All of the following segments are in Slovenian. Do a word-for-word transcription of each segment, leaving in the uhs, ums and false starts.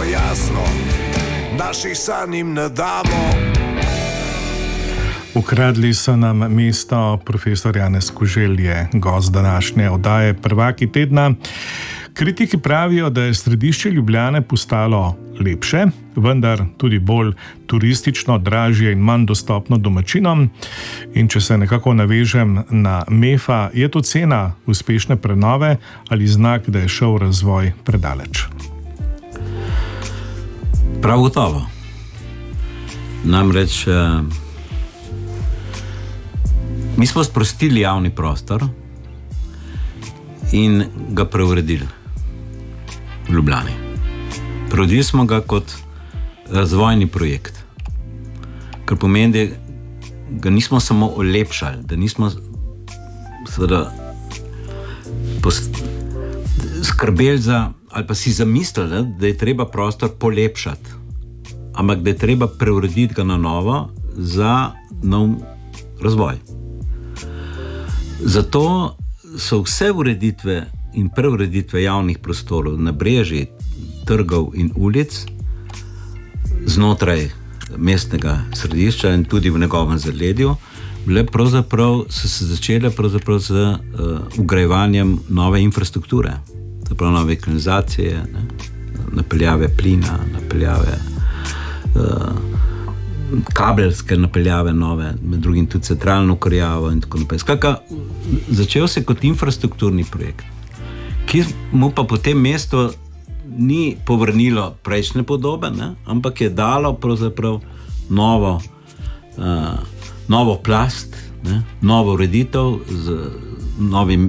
jasno, naših sanj jim ne damo. Ukradli so nam mesto. Profesor Janez Koželj je gost današnje oddaje Prvaki tedna. Kritiki pravijo, da je središče Ljubljane postalo lepše, vendar tudi bolj turistično, dražje in manj dostopno domačinom. In če se nekako navežem na Mefa, je to cena uspešne prenove ali znak, da je šel razvoj predaleč? Prav gotovo. Namreč mi smo sprostili javni prostor in ga preuredili v Ljubljani. Preuredili smo ga kot razvojni projekt, kar pomeni, da ga nismo samo olepšali, da nismo seveda skrbeli za, ali pa si zamislili, da je treba prostor polepšati, ampak da je treba preurediti ga na novo za nov razvoj. Zato so vse ureditve in preureditve javnih prostorov, nabrežij, trgov in ulic znotraj mestnega središča in tudi v njegovem zaledju bile pravzaprav, so se začele pravzaprav z uh, vgrajevanjem nove infrastrukture, zaprav nove kanalizacije, ne, napeljave plina, napeljave uh, kabelske napeljave nove, med drugim tudi centralno kurjavo in tako naprej. Skaka, začel se kot infrastrukturni projekt, ki mu pa potem mesto ni povrnilo prejšnje podobe, ne, ampak je dalo pravzaprav novo, uh, novo plast, ne, novo ureditev z novim,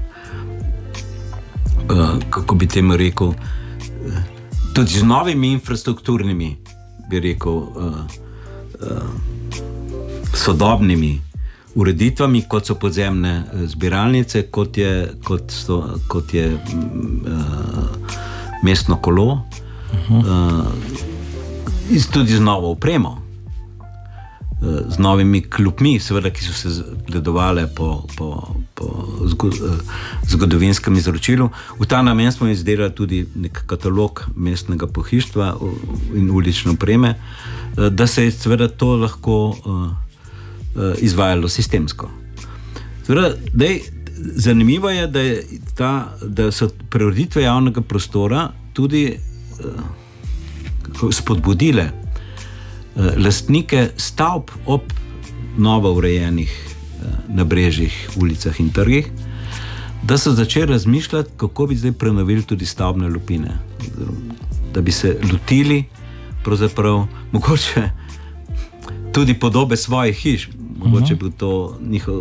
uh, kako bi temu rekel, uh, tudi z novimi infrastrukturnimi, bi rekel, uh, uh, sodobnimi ureditvami, kot so podzemne zbiralnice, kot je, kot so, kot je uh, mestno kolo, uh-huh. uh, in tudi z novo opremo, uh, z novimi klopmi, seveda, ki so se zgledovale po, po, po zgodovinskem izročilu. V ta namen smo izdelali tudi nek katalog mestnega pohištva in ulične opreme, uh, da se je seveda to lahko uh, izvajalo sistemsko. Torej, dej, zanimivo je, da, je ta, da so preureditve javnega prostora tudi uh, spodbudile uh, lastnike stavb ob novo urejenih uh, nabrežjih, ulicah in trgih, da so začeli razmišljati, kako bi zdaj prenovili tudi stavbne lupine. Da bi se lotili pravzaprav mogoče tudi podobe svojih hiš, mogoče bil to njihov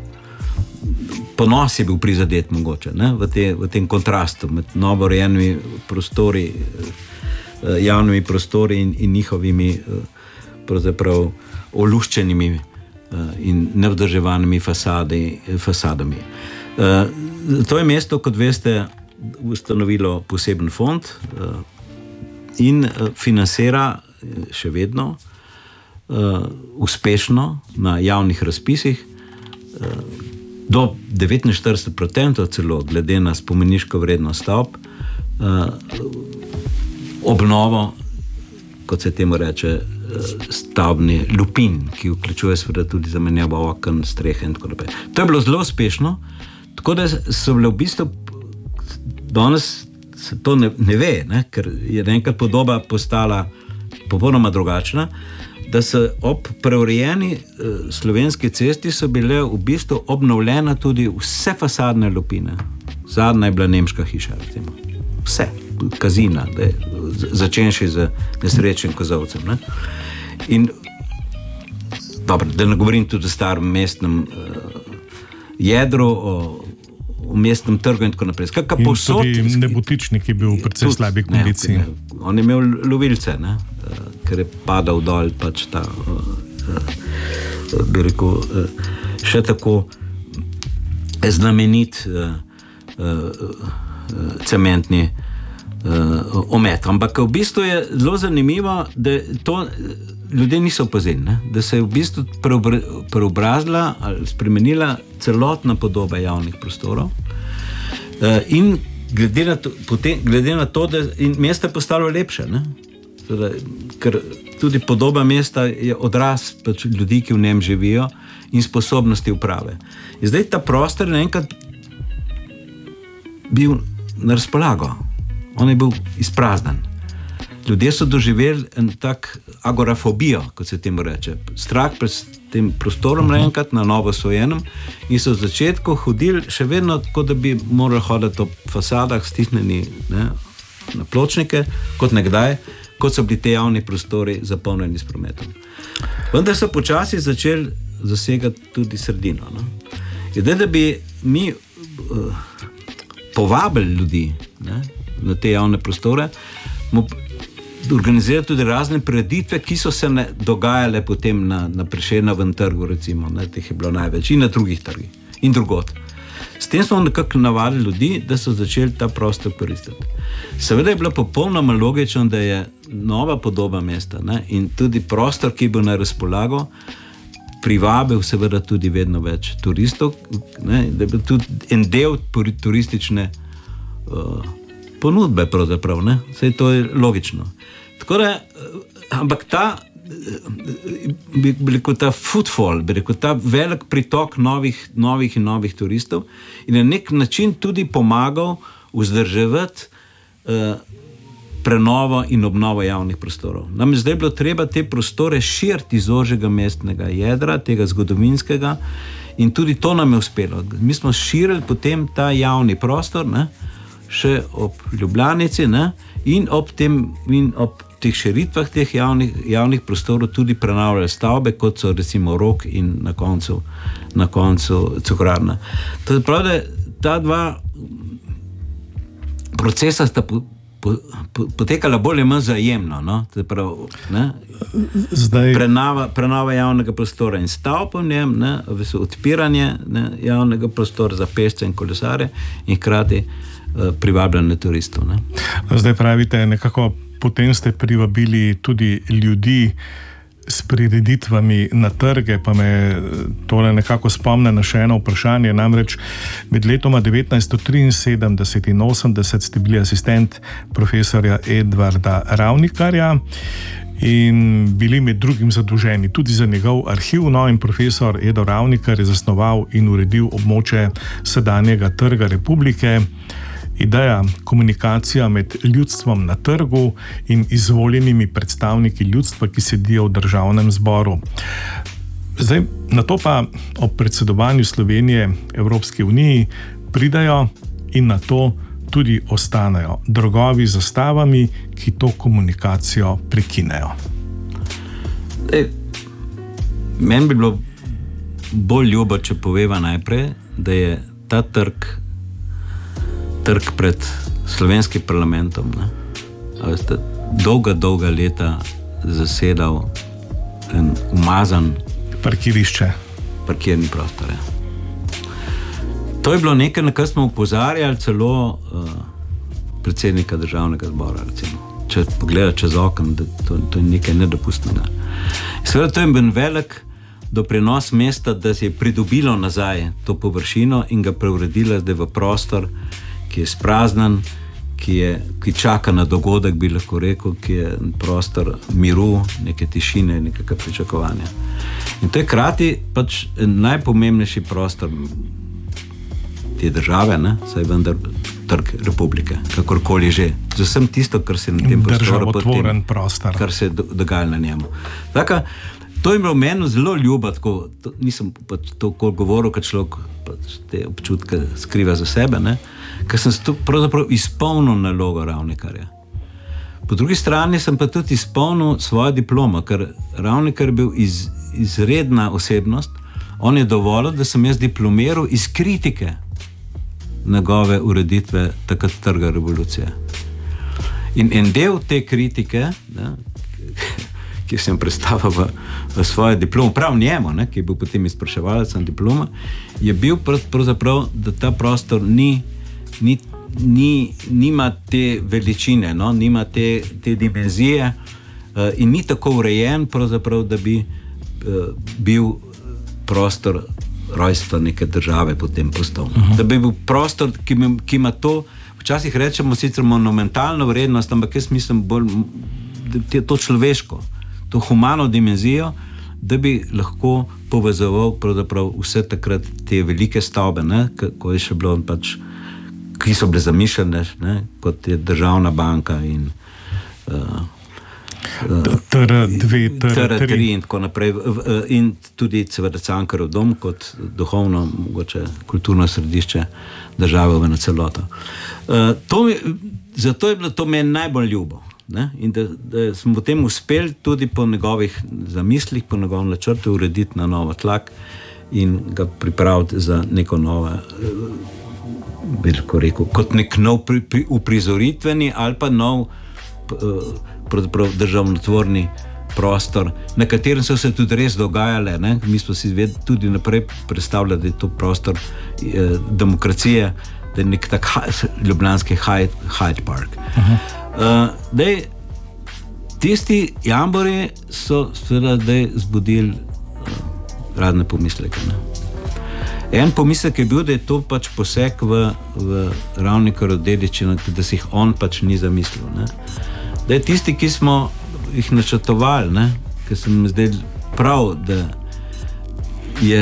ponos je bil prizadet mogoče, ne? V, te, v tem kontrastu med novo urejenimi prostori, javnimi prostori in, in njihovimi pravzaprav oluščenimi in nevzdrževanimi fasadi, fasadami. To je mesto, kot veste, ustanovilo poseben fond in financira še vedno Uh, uspešno na javnih razpisih uh, do devetinštirideset procentov celo glede na spomeniško vrednost stavb uh, obnovo, kot se temu reče, uh, stavbni lupin, ki vključuje seveda tudi zamenjavo oken, strehe in tako naprej. To je bilo zelo uspešno, tako da so bile v bistvu danes se to ne, ne ve, ne, ker je enkrat podoba postala popolnoma drugačna, da so ob preurejeni uh, slovenski cesti so bile v bistvu obnovljene tudi vse fasadne lupine. Zadnja je bila nemška hiša, recimo. Vse, Kazina, da je, začenši z nesrečnim Kozovcem. Ne? In dobro, da ne govorim tudi o starem mestnem uh, jedru, o, o mestnem trgu in tako naprej. Skakaj, in posod, tudi Nebotičnik je bil v precej slabi kondiciji. On je imel lovilce, ne? Ker je padal dol pač ta, uh, bi rekel, uh, še tako znamenit uh, uh, cementni uh, omet. Ampak v bistvu je zelo zanimivo, da to ljudje niso opazili, ne? Da se je v bistvu preobra, preobrazila ali spremenila celotna podoba javnih prostorov uh, in glede na to, potem, glede na to da in mesto je postalo lepše, ne? Teda, ker tudi podoba mesta je odraz pač ljudi, ki v njem živijo in sposobnosti uprave. In zdaj ta prostor naenkrat bil na razpolago. On je bil izpraznen. Ljudje so doživeli en tak agorafobijo, kot se temu reče. Strah pred tem prostorom naenkrat na novo osvojenem in so v začetku hodili še vedno tako, da bi morali hoditi ob fasadah stisnjeni, ne, na pločnike, kot nekdaj, kot so bili te javni prostori zapolnjeni s prometom. Vendar so počasi začeli zasegati tudi sredino. No? Zdaj, da bi mi uh, povabili ljudi, ne, na te javne prostore, mu organizirati tudi razne prireditve, ki so se ne dogajale potem na, na Prešernovem trgu, recimo, ne, teh je bilo največ, in na drugih trgih, in drugod. S tem smo nekako navadili ljudi, da so začeli ta prostor koristiti. Seveda je bilo popolnoma logično, da je nova podoba mesta, ne, in tudi prostor, ki bo na razpolago, privabil seveda tudi vedno več turistov, ne, da je bil tudi en del turistične uh, ponudbe pravzaprav, ne, saj to je logično. Tako da, ampak ta, bi rekel, ta footfall, bi rekel, ta velik pritok novih, novih in novih turistov in na nek način tudi pomagal vzdrževati uh, prenovo in obnovo javnih prostorov. Nam je zdaj bilo treba te prostore širiti iz ožjega mestnega jedra, tega zgodovinskega, in tudi to nam je uspelo. Mi smo širili potem ta javni prostor, ne, še ob Ljubljanici, ne, in ob tem, in ob teh širitvah teh javnih, javnih prostorov tudi prenavljali stavbe, kot so recimo Rok in na koncu, na koncu Cukrarna. To je prav, da ta dva procesa sta po, po, po, potekala bolj ali manj zajemno, no? To je prav, ne? Zdaj... Prenava, prenava javnega prostora in stavb v njem, ne? Odpiranje, ne? Javnega prostora za pešce in kolesare in hkrati uh, privabljanje turistov, ne? Zdaj pravite, nekako potem ste privabili tudi ljudi s prireditvami na trge, pa me tole nekako spomne na še eno vprašanje, namreč med letoma devetnajststo triinsedemdeset in osemdeset ste bili asistent profesorja Edvarda Ravnikarja in bili med drugim zadolženi tudi za njegov arhiv, no, in profesor Edo Ravnikar je zasnoval in uredil območje sedanjega Trga Republike. Ideja komunikacija med ljudstvom na trgu in izvoljenimi predstavniki ljudstva, ki sedijo v državnem zboru. Zdaj, na to pa ob predsedovanju Slovenije Evropski uniji pridajo in na to tudi ostanejo drogovi z zastavami, ki to komunikacijo prekinejo. E, meni bi bilo bolj ljubo, če poveva najprej, da je ta trg trg pred slovenskim parlamentom, ne, a veste, dolga, dolga leta zasedal en umazan parkirišče. Parkirni prostor, ja. To je bilo nekaj, na kar smo opozarjali celo uh, predsednika državnega zbora, recimo. Če pogleda čez okno, da to, to je nekaj nedopustnega. Seveda to je bil velik doprinos mesta, da se je pridobilo nazaj to površino in ga preuredilo zdaj v prostor, ki je spraznen, ki, je, ki čaka na dogodek, bi lahko rekel, ki je prostor miru, neke tišine, nekega pričakovanja. In to je krati pač najpomembnejši prostor te države, ne? Saj vendar Trg Republike, kakorkoli že. Z vsem tisto, kar se na tem prostoru potem, prostor. Kar se je dogajalo na njemu. Taka, to je bilo meni zelo ljubo, tako, to, nisem pač to govoril, kad človek pač te občutke skriva za sebe, ne? Ker sem se tu pravzaprav izpolnil nalogo Ravnikarja. Po drugi strani sem pa tudi izpolnil svojo diplomo, ker Ravnikar je bil iz, izredna osebnost. On je dovolil, da sem jaz diplomiral iz kritike njegove ureditve takrat Trga Revolucije. In en del te kritike, ne, ki sem predstavil v, v svojo diplomo, prav njemu, ne, ki je bil potem izpraševalec na diploma, je bil pravzaprav, da ta prostor ni Ni, ni, nima te veličine, no? Nima te, te dimenzije uh, in ni tako urejen, pravzaprav, da bi uh, bil prostor rojstva neke države potem postal. Uh-huh. Da bi bil prostor, ki, ki ima to včasih rečemo sicer monumentalno vrednost, ampak jaz mislim bolj to človeško, to humano dimenzijo, da bi lahko povezoval pravzaprav vse takrat te velike stavbe, ne, ko je še bilo pač, ki so bile zamišljene, ne, kot je državna banka in uh, T R dve, T R tri in tako naprej, in tudi seveda Cankarjev dom kot duhovno, mogoče kulturno središče države v celoto. Uh, to mi, zato je bilo to meni najbolj ljubo. Ne? In da, da smo potem uspeli tudi po njegovih zamislih, po njegovem načrtu urediti na novo tlak in ga pripraviti za neko novo, bi lahko rekel, kot nek nov pri, pri, uprizoritveni ali pa nov pravzaprav državnotvorni prostor, na katerem so se tudi res dogajale. Ne? Mi smo si tudi naprej predstavljali, da je to prostor eh, demokracije, da je nek tak ljubljanski Hyde, Hyde Park. Uh-huh. Uh, dej, tisti jambori so seveda dej zbudili uh, razne pomisleke. Ne? En pomislek je bil, da je to pač poseg v, v Ravnikarjevo dediščino, da si jih on pač ni zamislil. Ne? Dej, tisti, ki smo jih načrtovali, ne? Ker se mi zdaj prav, da je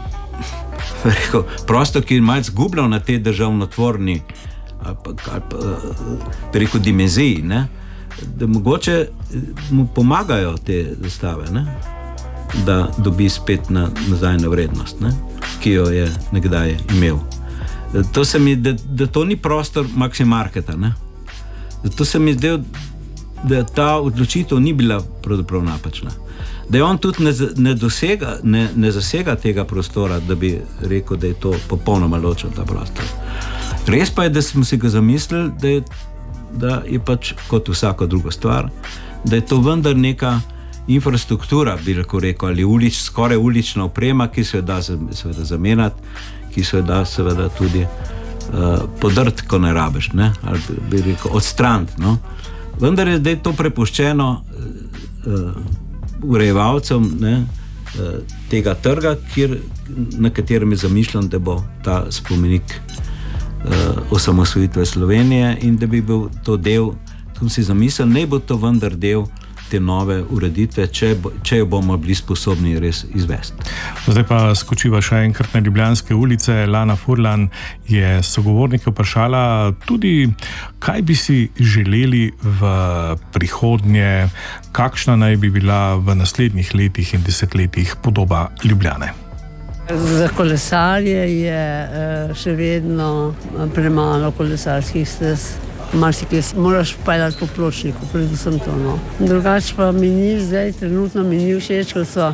rekel, prostor, ki je malce zgubljal na tej državnotvorni ali pa, ali pa preko dimenziji, ne? Da mogoče mu pomagajo te zastave, ne? Da dobi spet na, nazaj na vrednost, ne? Ki jo je nekdaj imel. To se mi, da, da to ni prostor Maxi Marketa, ne? Zato se mi zdel, da ta odločitev ni bila pravzaprav napačna. Da je on tudi ne, ne, dosega, ne, ne zasega tega prostora, da bi rekel, da je to popolnoma ločen ta prostor. Res pa je, da smo si ga zamislili, da je, da je pač kot vsaka druga stvar, da je to vendar neka infrastruktura, bi lahko rekel, ali ulič, skoraj ulična oprema, ki se jo da seveda zamenjati, ki se jo da seveda tudi uh, podrti, ko ne rabiš, ne? Ali bi rekel odstraniti. No? Vendar je zdaj to prepuščeno uh, urejevalcem, ne? Uh, tega trga, kjer, na katerem je zamišljen, da bo ta spomenik osamosvojitve Slovenije in da bi bil to del, tako si zamislil, ne bo to vendar del te nove ureditve, če, bo, če jo bomo bili sposobni res izvesti. Zdaj pa skočiva še enkrat na Ljubljanske ulice. Lana Furlan je sogovornike vprašala tudi, kaj bi si želeli v prihodnje, kakšna naj bi bila v naslednjih letih in desetletjih podoba Ljubljane. Za kolesarje je še vedno premalo kolesarskih stez. Marsikaj moraš peljati po pločniku, predvsem to. No. Drugače pa mi ni zdaj, trenutno mi ni všeč, ker so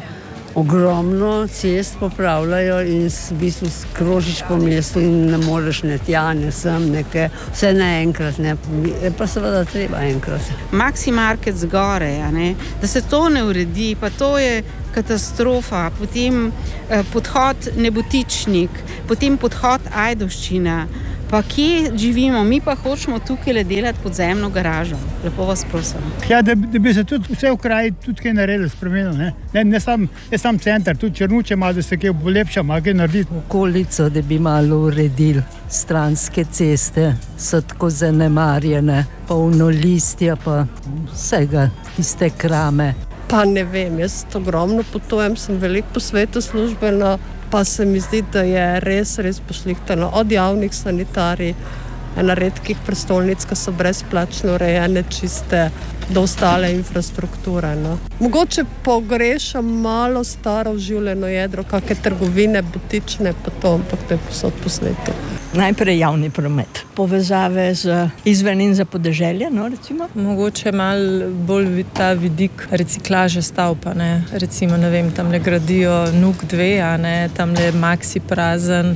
ogromno cest popravljajo in v bistvu krožiš po mestu in ne moreš ne tja, ne sem, nekaj, vse naenkrat, ne, pa seveda treba enkrat. Maxi Market zgoraj, ne, da se to ne uredi, pa to je katastrofa, potem eh, podhod Nebotičnik, potem podhod Ajdovščina, pa kje živimo, mi pa hočemo tukaj le delati podzemno garažo. Lepo vas prosim. Ja, da, da bi se tudi vse v kraji tudi kaj naredili, spremenili, ne? Ne, ne sam, ne sam center, tudi Črnuče malo, da se kaj polepša, malo kaj narediti. Okolico, da bi malo uredili. Stranske ceste so tako zanemarjene, polno listja, pa vsega, tiste krame. Pa ne vem, jaz ogromno potujem, sem veliko po svetu službeno, pa se mi zdi, da je res, res pošlihtano od javnih sanitarij, ena redkih prestolnic, ki so brezplačno urejene, čiste, do ostale infrastrukture. No. Mogoče pogrešam malo staro življeno jedro, kakšne trgovine, butične, pa to, ampak to je povsod po svetu. Najprej javni promet. Povezave z izven in za podeželje, no, recimo. Mogoče malo bolj ta vidik reciklaže stavb, ne. Recimo, ne vem, tam le gradijo N U K dve, a ne, tam le Maxi prazen,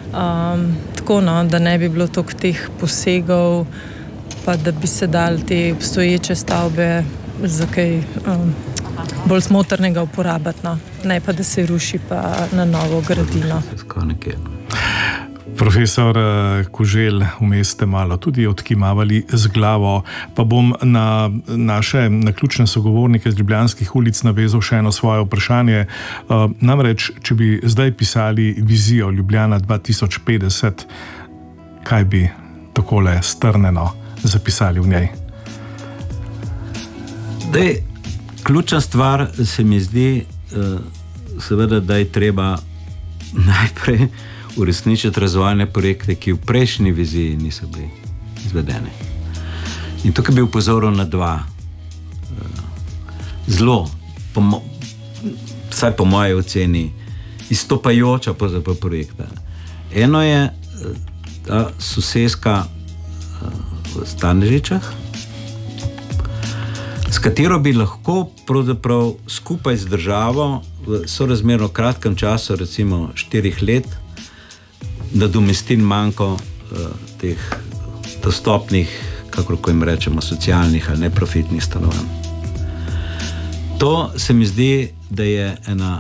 um, tako, no, da ne bi bilo toliko teh posegov, pa da bi se dali te obstoječe stavbe za kaj um, bolj smotrnega uporabiti, no. Ne pa, da se ruši pa na novo gradino. Profesor Koželj, vmes ste malo tudi odkimavali z glavo, pa bom na naše naključne sogovornike z Ljubljanskih ulic navezal še eno svoje vprašanje. Namreč, če bi zdaj pisali vizijo Ljubljana dva tisoč petdeset, kaj bi takole strneno zapisali v njej? Dej, ključna stvar se mi zdi, seveda, da je treba najprej uresničiti razvojne projekte, ki v prejšnji viziji niso bili izvedeni. In tukaj bi upozoril na dva zelo, po mo, vsaj po moji oceni, izstopajoča projekta. Eno je ta soseska v Stanežičah, s katero bi lahko pravzaprav skupaj z državo v sorazmerno kratkem času, recimo štirih let, nadomestili manjko uh, teh dostopnih, kakor jim rečemo, socialnih ali neprofitnih stanovanj. To se mi zdi, da je ena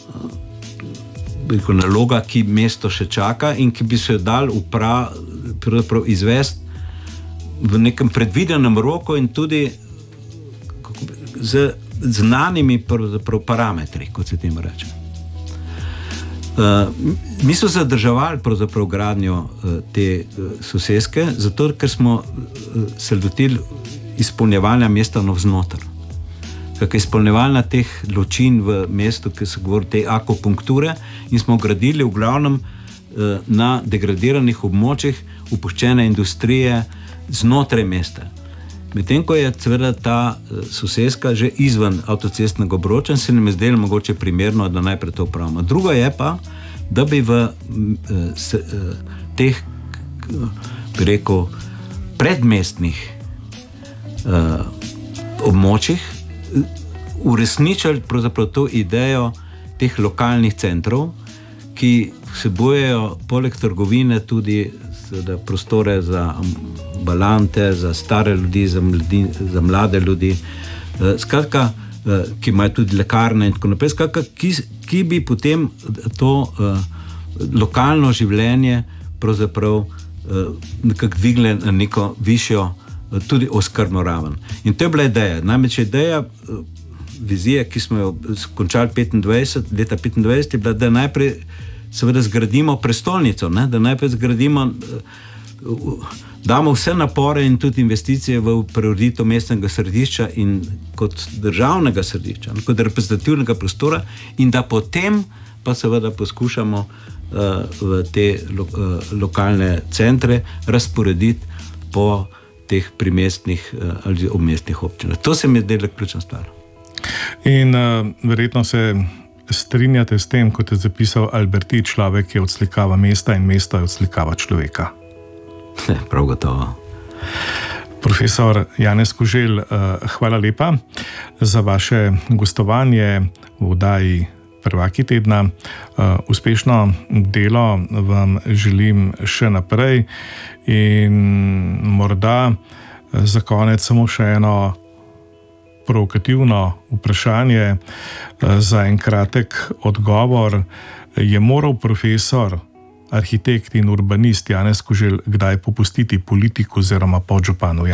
uh, naloga, ki mesto še čaka in ki bi se jo dal upra, pravzaprav izvesti v nekem predvidenem roku in tudi z znanimi parametri, kot se temu reče. Uh, mi smo zadržavali pravzaprav gradnjo uh, te uh, soseske, zato ker smo uh, se lotili izpolnjevanja mesta navznoter. Kakor izpolnjevanja teh ločin v mestu, ki se govori te akupunkture, in smo gradili v glavnem uh, na degradiranih območjih opuščene industrije znotraj mesta. Medtem ko je seveda ta soseska že izven avtocestnega obroča, se nam je zdelo mogoče primerno, da najprej to upravimo. Drugo je pa, da bi v se, teh, bi rekel, predmestnih uh, območjih uresničili pravzaprav to idejo teh lokalnih centrov, ki vsebujejo poleg trgovine tudi seveda prostore za ambulante, za stare ljudi, za, mladi, za mlade ljudi, skratka, ki imajo tudi lekarne in tako naprej, skratka, ki, ki bi potem to uh, lokalno življenje pravzaprav uh, nekako dvigle na neko višjo uh, tudi oskrbno raven. In to je bila ideja. Namreč ideja, uh, vizija, ki smo jo končali petindvajset, leta petindvajset, je bila, da najprej seveda zgradimo prestolnico, ne? Da najprej zgradimo, damo vse napore in tudi investicije v preureditev mestnega središča in kot državnega središča, kot reprezentativnega prostora, in da potem pa seveda poskušamo uh, v te lo, uh, lokalne centre razporediti po teh primestnih uh, ali obmestnih občinah. To se mi je zdela ključna stvar. In uh, verjetno se strinjate s tem, kot je zapisal Alberti, človek je odslikava mesta in mesto je odslikava človeka. Prav gotovo. Profesor Janez Koželj, hvala lepa za vaše gostovanje v oddaji Prvaki tedna. Uspešno delo vam želim še naprej in morda za konec samo še eno provokativno vprašanje za en kratek odgovor. Je moral profesor, arhitekt in urbanist Janez Koželj kdaj popustiti politiku oziroma podžupanu